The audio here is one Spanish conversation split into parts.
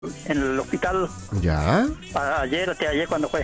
en el hospital Ya. ayer cuando fue.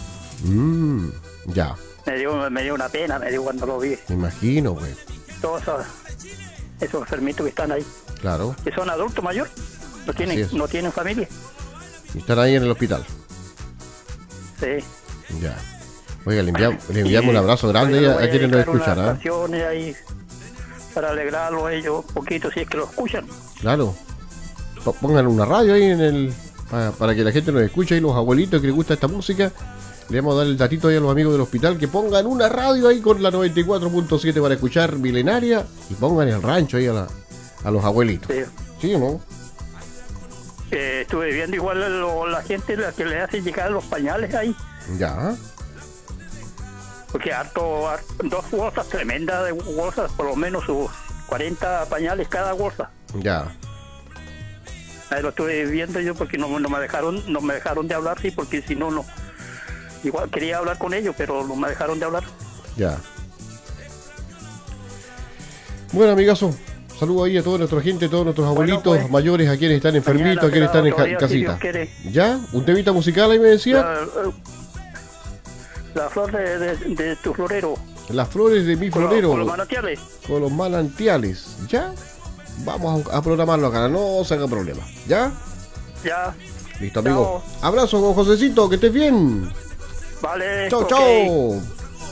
Ya. Me dio una pena, me dio cuando lo vi. Me imagino, güey. Todos esos enfermitos que están ahí, Claro. que son adultos mayores, Así es. no tienen familia. Y están ahí en el hospital. Sí. Ya. Oiga, le enviamos un abrazo grande a quienes nos escuchan, unas canciones ahí para alegrarlo a ellos un poquito, si es que lo escuchan. Claro. Pongan una radio ahí para que la gente nos escuche y los abuelitos que les gusta esta música. Le vamos a dar el datito ahí a los amigos del hospital que pongan una radio ahí con la 94.7 para escuchar Milenaria y pongan el rancho ahí a los abuelitos. Sí. ¿Sí o no? Estuve viendo igual la gente la que le hace llegar los pañales ahí, Ya. porque dos bolsas tremendas de bolsas, por lo menos sus 40 pañales cada bolsa. Ya. Ahí lo estuve viendo yo porque no me dejaron de hablar, sí, porque si no, igual quería hablar con ellos, pero no me dejaron de hablar. Ya. Bueno, amigazo, saludo ahí a toda nuestra gente, a todos nuestros abuelitos Bueno, pues, mayores, a quienes están enfermitos, a quienes están en todavía, si casita. Dios quiere. ¿Ya? ¿Un temita musical ahí me decía? La flor de tu florero. Las flores de mi florero. Con los manantiales. Con los manantiales. ¿Ya? Vamos a programarlo acá, no se haga problema. ¿Ya? Ya. Listo, amigo. Abrazo, con Josecito, que estés bien. Vale. Chau, ok. chau.